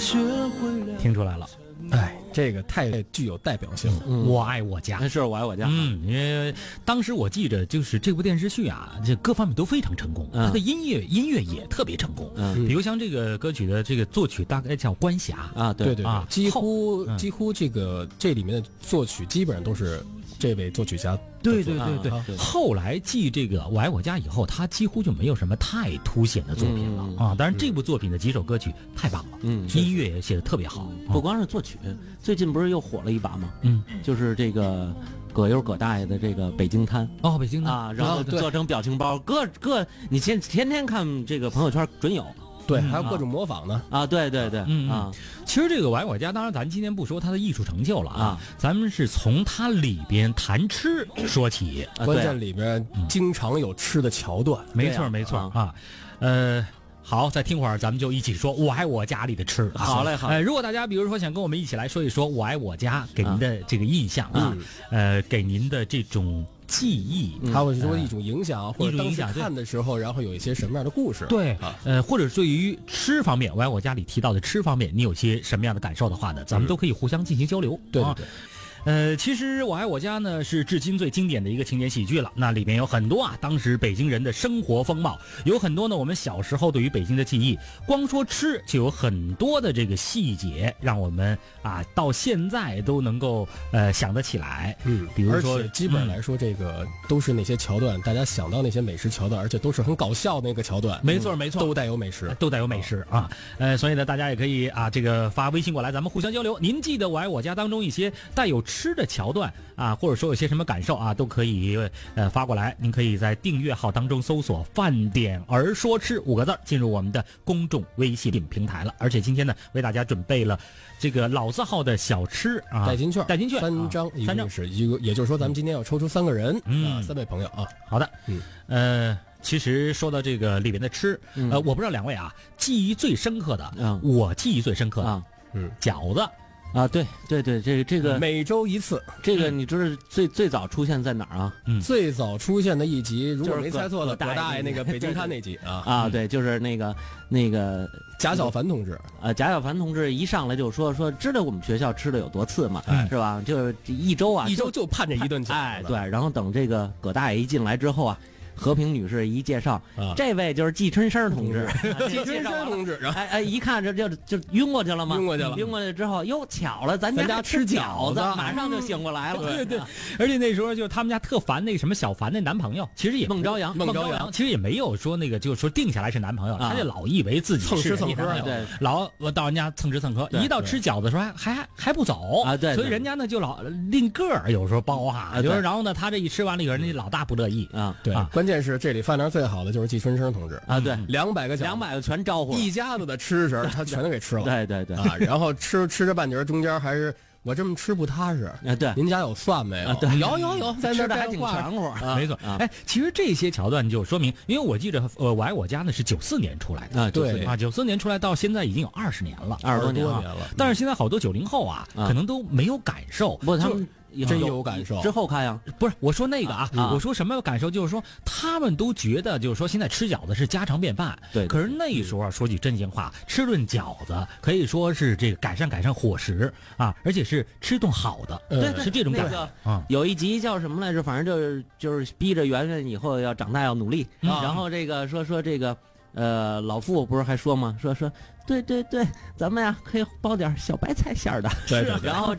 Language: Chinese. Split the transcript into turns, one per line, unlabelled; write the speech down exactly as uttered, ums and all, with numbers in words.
听出来了。
哎，这个太具有代表性了。
嗯、我爱我家，
是我爱我家。
嗯，因为当时我记着，就是这部电视剧啊，这各方面都非常成功，嗯、它的音乐音乐也特别成功。嗯，比如像这个歌曲的这个作曲大概叫关霞
啊，
对对对
啊，
几乎、嗯、几乎这个这里面的作曲基本上都是这位作曲家。
对对对 对, 对、啊，后来继这个《我爱我家》以后，他几乎就没有什么太凸显的作品了、嗯、啊。当然，这部作品的几首歌曲太棒了，嗯，音乐也写得特别好。
嗯、不光是作曲，最近不是又火了一把吗？
嗯，
就是这个葛优葛大爷的这个《北京滩》
哦，北京滩
啊，然后做成表情包，各各你天天天看这个朋友圈准有。
对，还有各种模仿呢、
嗯、啊！对对对，
嗯
啊，
其实这个《我爱我家》，当然咱今天不说它的艺术成就了啊，咱们是从它里边谈吃说起，
啊、关键里边经常有吃的桥段。
嗯、没错没错啊，啊，呃。好，再听会儿，咱们就一起说我爱我家里的吃。
好嘞，好。
呃，如果大家比如说想跟我们一起来说一说我爱我家给您的这个印象啊，嗯、呃，给您的这种记忆，
还有说一种影响，
呃、
或者当时看的时候，然后有一些什么样的故事？
对，啊、呃，或者对于吃方面，我爱我家里提到的吃方面，你有些什么样的感受的话呢？咱们都可以互相进行交流。
对对对。
呃，其实《我爱我家》呢是至今最经典的一个青年喜剧了。那里面有很多啊，当时北京人的生活风貌，有很多呢我们小时候对于北京的记忆。光说吃就有很多的这个细节，让我们啊到现在都能够呃想得起来。
嗯，
比如说，
而且基本来说，这个都是那些桥段，嗯、大家想到那些美食桥段，而且都是很搞笑那个桥段。
没错没错，
都带有美食，
都带有美食啊。呃，所以呢，大家也可以啊这个发微信过来，咱们互相交流。您记得《我爱我家》当中一些带有吃的桥段啊，或者说有些什么感受啊，都可以呃发过来。您可以在订阅号当中搜索“饭点儿说吃”五个字，进入我们的公众微信平台了。而且今天呢，为大家准备了这个老字号的小吃啊
代金券，
代金券
三张，
三张
是一个，也就是说咱们今天要抽出三个人，
嗯，
啊、三位朋友啊。
好的，
嗯，
呃。其实说到这个里面的吃，
嗯、
呃，我不知道两位啊，记忆最深刻的，
嗯、
我记忆最深刻的，
啊、
嗯，饺子。
啊，对对对，这个这个
每周一次，
这个你知道最最早出现在哪儿啊？
嗯，
最早出现的一集，如果没猜错的，葛大爷那个北京滩那集啊
啊，对，就是那个那个
贾小凡同志
啊，贾小凡同志一上来就说说，知道我们学校吃的有多次吗？
嗯、
是吧？就是一周啊，
一周就盼这一顿饺子，
哎，对，然后等这个葛大爷一进来之后啊。和平女士一介绍，
啊、
这位就是季春生同志，
季春生同志，
哎哎，一看这就就晕过去了吗？
晕过去了，
晕过去之后，哟，巧了，咱
家
吃
饺
子，马上就醒过来了。
对对，而且那时候就他们家特烦那个什么小凡那男朋友，其实也
孟朝阳，
孟朝阳其实也没有说那个就是说定下来是男朋友，
啊、
他就老以为自己
蹭吃蹭喝，
对，老到人家蹭吃蹭喝，一到吃饺子的时候还还还不走
啊，对，
所以人家呢就老另个儿有时候包哈，就是然后呢他这一吃完了以后，人家老大不乐意
啊，
对，关键是这里饭量最好的就是季春生同志
啊，对，
两百个饺，
两百个全招呼，
一家子的吃食他全都给吃了，
对对对
啊，然后吃吃着半截中间还是我这么吃不踏实
啊，对，
您家有蒜没有？
啊、对，
有有有，在那
还挺全乎，
啊、没错。哎，其实这些桥段就说明，因为我记着呃，我爱我家呢是九四年出来的
啊，
对
啊，九四年出来到现在已经有二十年了，
二十多
年
了。
但是现在好多九零后啊，
啊
可能都没有感受，
不，他们。
真有感受，
之后看呀，
不是我说那个啊，
啊
我说什么感受？就是说他们都觉得，就是说现在吃饺子是家常便饭，
对。
可是那时候啊，说句真心话，吃顿饺子可以说是这个改善改善伙食啊，而且是吃顿好的，
对，
是这种感
觉
啊。
有一集叫什么来着？反正就是就是逼着圆圆以后要长大要努力，然后这个说说这个呃老傅不是还说吗？说说对对对，咱们呀可以包点小白菜馅儿的，
对对，
然后。